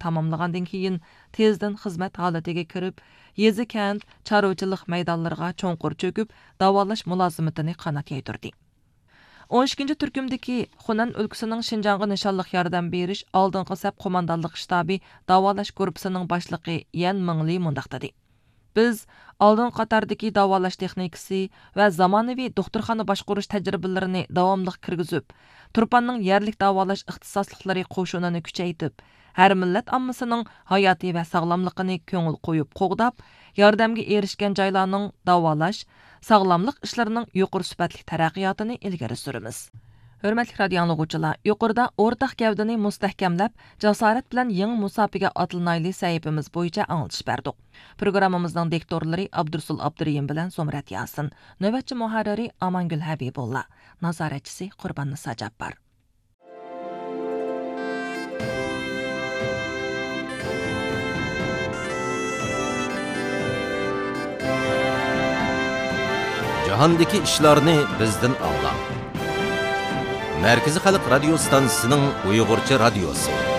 tamamlagandan keyin tezdan xizmat holatiga kirib, yezi kent, chorvachilik maydonlariga cho'nqur cho'kib, davolash mulozimatini qanot yaydirdi. 12 turkumdagi Xunan өлkəsinin Şinjanğa nişanlıq yardım beriş aldınғы sap qomandanlıq ştabi davalash gruppasining boshlig'i Yan Mingli mundaq dedi. Biz aldın qatardagi davalash texnikasi va zamonaviy doktorxona boshqarish tajribalarini davomli kirgizib, Turpanning yerlik davalash ixtisosliklari qo'shinini kuchaytirib, har millat ommasining hayoti va sog'lomligini ko'ngil qo'yib qo'g'dab, yordamga erishgan joylarning davalash, sog'lomlik ishlarining yuqori sifatli taraqqiyotini ilgari suramiz. Hörmətli radio anlıqçılar, yuqorida o'rtaq gavdani mustahkamlab, jasorat bilan yangi musofiga atılnayli sahifamiz bo'yicha anglitish berdik. Programmamizning diktorlari Abdursul Abduriyim bilan Somrat Yasin, navbatchi muharriri Amangul Habibulla, nazoratchisi Qurbon Nisa Jabbor. Jahondagi ishlarni bizdan anglang. Merkezi Xalq Radio Stansiyasining Uyg'urcha radiosi.